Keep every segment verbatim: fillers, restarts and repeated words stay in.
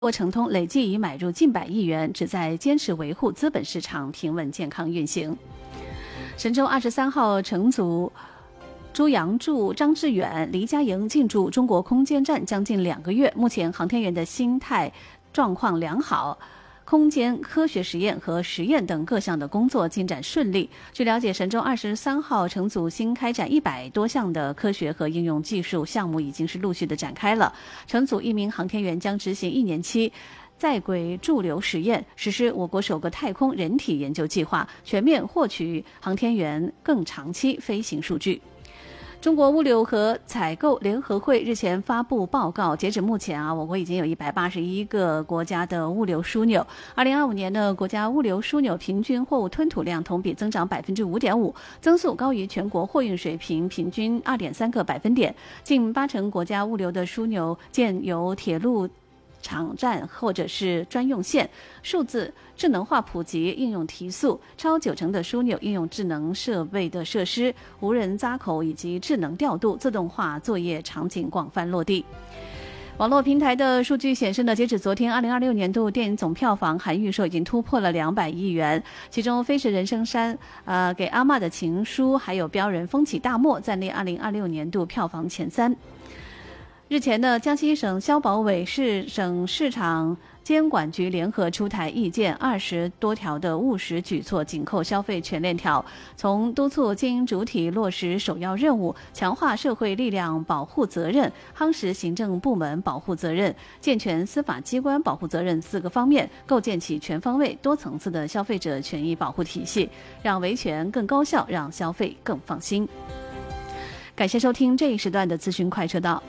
国诚通累计已买入近百亿元，旨在坚持维护资本市场平稳健康运行。神舟二十三号乘组朱杨柱、张志远、黎佳莹进驻中国空间站将近两个月，目前航天员的心态状况良好。空间科学实验和实验等各项的工作进展顺利。据了解，神舟二十三号乘组新开展一百多项的科学和应用技术项目，已经是陆续的展开了。乘组一名航天员将执行一年期在轨驻留实验，实施我国首个太空人体研究计划，全面获取航天员更长期飞行数据。中国物流和采购联合会日前发布报告，截止目前啊，我国已经有一百八十一个国家的物流枢纽。二零二五年的国家物流枢纽平均货物吞吐量同比增长百分之五点五，增速高于全国货运水平平均二点三个百分点。近八成国家物流的枢纽建有铁路场站或者是专用线，数字智能化普及，应用提速，超九成的枢纽应用智能设备的设施、无人匝口以及智能调度、自动化作业场景广泛落地。网络平台的数据显示呢，截止昨天，二零二六年度电影总票房含预售已经突破了两百亿元，其中《飞驰人生三》、呃给阿嬷的情书，还有《标人风起大漠》暂列二零二六年度票房前三。日前呢，江西省消保委、市省市场监管局联合出台意见，二十多条的务实举措紧扣消费全链条，从督促经营主体落实首要任务，强化社会力量保护责任，夯实行政部门保护责任，健全司法机关保护责任四个方面，构建起全方位、多层次的消费者权益保护体系，让维权更高效，让消费更放心。感谢收听这一时段的资讯快车道。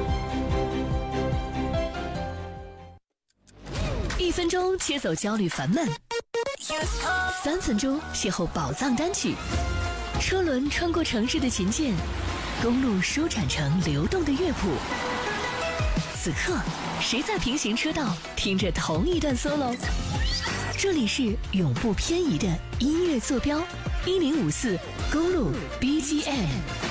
一分钟切走焦虑烦闷，三分钟邂逅宝藏单曲。车轮穿过城市的琴键，公路舒展成流动的乐谱。此刻，谁在平行车道听着同一段 solo？ 这里是永不偏移的音乐坐标，一零五四公路 B G M。